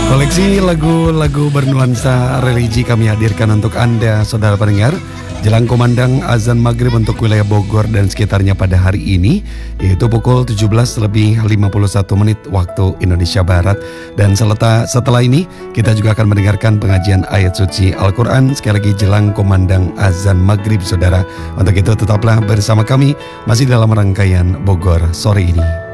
Koleksi lagu-lagu bernuansa religi kami hadirkan untuk Anda, saudara pendengar. Jelang kumandang azan maghrib untuk wilayah Bogor dan sekitarnya pada hari ini, yaitu pukul 17.51 waktu Indonesia Barat. Dan setelah ini, kita juga akan mendengarkan pengajian ayat suci Al-Quran sekali lagi jelang kumandang azan maghrib, saudara. Untuk itu tetaplah bersama kami, masih dalam rangkaian Bogor sore ini.